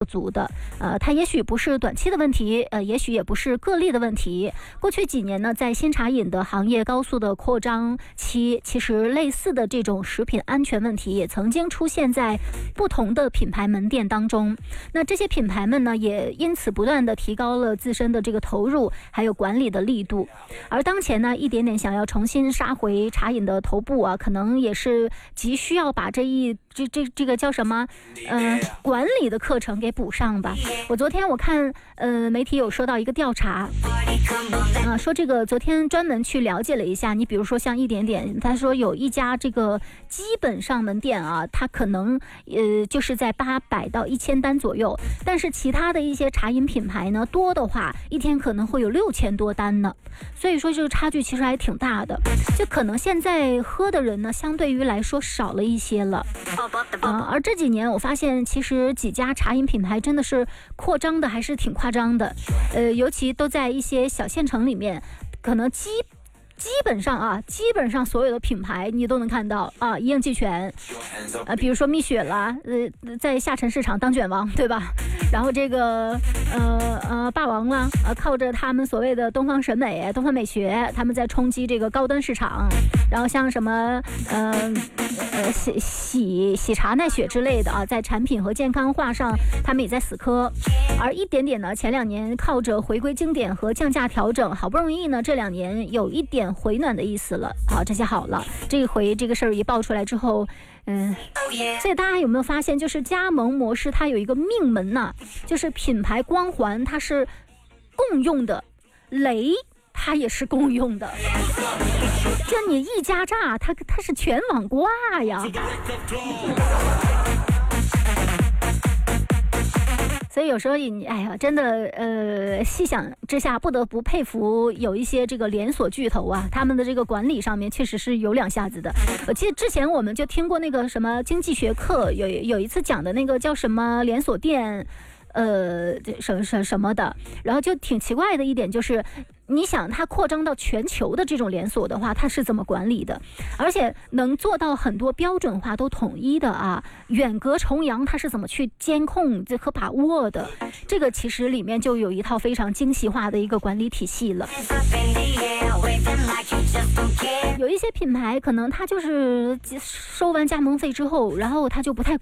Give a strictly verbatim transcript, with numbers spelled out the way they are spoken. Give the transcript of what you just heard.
足的。呃，它也许不是短期的问题，呃，也许也不是个例的问题。过去几年呢，在新茶饮的行业高速的扩张期，其实类似的这种食品安全问题也曾经出现在不同的品牌门店当中。那这些品牌们呢，也因此不断的提高了自身的这个投入，还有管理的力度。而当前呢，一点点想要重新杀回茶饮的头部啊，可能也是急需要把这一这这这个叫什么，呃，管理的课程给补上吧。我昨天我看呃媒体有说到一个调查，啊、呃，说这个昨天专门去了解了一下，你比如说像一点点，他说有一家这个基本上门店啊，它可能呃就是在八百到一千单左右，但是其他的一些茶饮品牌呢，多的话一天可能会有六千多单呢，所以说这个差距其实还挺大的，就可能现在喝的人呢，相对于来说少了一些了。啊、呃，而这几年我发现，其实几家茶饮品牌真的是扩张的还是挺夸张的，呃，尤其都在一些小县城里面，可能基基本上啊，基本上所有的品牌你都能看到啊，一应俱全。啊，比如说蜜雪啦，呃，在下沉市场当卷王，对吧？然后这个呃呃霸王啦，呃，靠着他们所谓的东方审美、东方美学，他们在冲击这个高端市场。然后像什么呃呃喜喜喜茶奈雪之类的啊，在产品和健康化上，他们也在死磕。而一点点呢，前两年靠着回归经典和降价调整，好不容易呢，这两年有一点回暖的意思了。好，这些好了，这回这个事儿一爆出来之后。嗯，所以大家有没有发现，就是加盟模式它有一个命门呐、啊，就是品牌光环它是共用的，雷它也是共用的，就你一加炸，它它是全网挂呀。所以有时候你哎呀，真的呃，细想之下，不得不佩服有一些这个连锁巨头啊，他们的这个管理上面确实是有两下子的。我记得之前我们就听过那个什么经济学课，有有一次讲的那个叫什么连锁店，呃，什什什么的，然后就挺奇怪的一点就是。你想它扩张到全球的这种连锁的话，它是怎么管理的？而且能做到很多标准化都统一的啊，远隔重洋，它是怎么去监控和把握的？这个其实里面就有一套非常精细化的一个管理体系了。有一些品牌可能它就是收完加盟费之后，然后它就不太